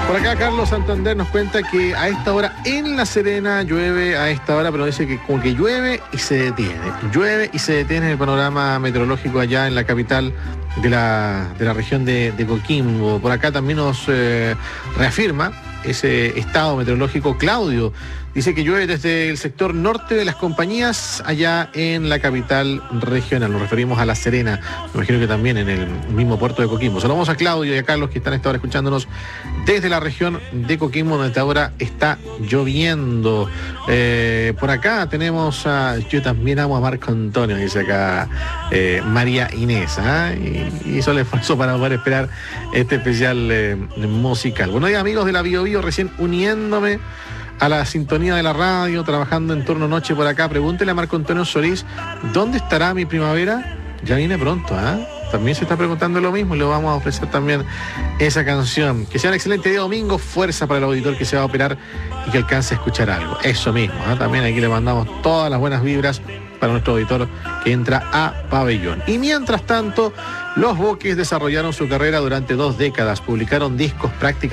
Por acá Carlos Santander nos cuenta que a esta hora en La Serena llueve a esta hora, pero dice que como que llueve y se detiene. Llueve y se detiene el panorama meteorológico allá en la capital de la región de Coquimbo. Por acá también nos reafirma ese estado meteorológico Claudio. Dice que llueve desde el sector norte de las compañías allá en la capital regional. Nos referimos a La Serena. Me imagino que también en el mismo puerto de Coquimbo. Saludamos a Claudio y a Carlos que están a esta hora escuchándonos desde la región de Coquimbo, donde esta hora está lloviendo. Por acá tenemos a... Yo también amo a Marco Antonio, dice acá María Inés. Y hizo el esfuerzo para poder esperar este especial musical. Buenos días, amigos de la Bio Bio, recién uniéndome a la sintonía de la radio, trabajando en turno noche por acá. Pregúntele a Marco Antonio Solís, ¿dónde estará mi primavera? Ya viene pronto, También se está preguntando lo mismo y le vamos a ofrecer también esa canción. Que sea un excelente día domingo, fuerza para el auditor que se va a operar y que alcance a escuchar algo. Eso mismo, También aquí le mandamos todas las buenas vibras para nuestro auditor que entra a Pabellón. Y mientras tanto, los Boques desarrollaron su carrera durante 2 décadas, publicaron discos prácticamente